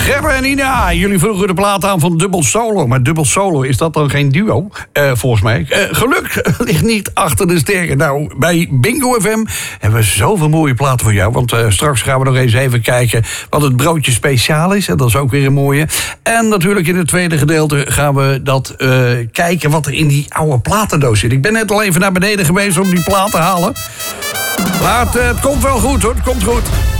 Gerre en Ina, jullie vroegen de plaat aan van Dubbel Solo. Maar Dubbel Solo, is dat dan geen duo? Volgens mij. Geluk ligt niet achter de sterren. Nou, bij Bingo FM hebben we zoveel mooie platen voor jou. Want straks gaan we nog eens even kijken wat het broodje speciaal is. En dat is ook weer een mooie. En natuurlijk in het tweede gedeelte gaan we dat kijken wat er in die oude platendoos zit. Ik ben net al even naar beneden geweest om die plaat te halen. Maar het komt wel goed hoor, het komt goed.